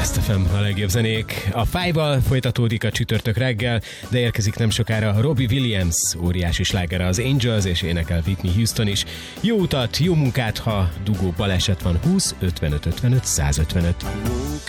Last FM a legjobb zenék. A Five-val folytatódik a csütörtök reggel, de érkezik nem sokára Robbie Williams, óriási slágere az Angels, és énekel Whitney Houston is. Jó utat, jó munkát, ha dugó baleset van 20 55 55 155.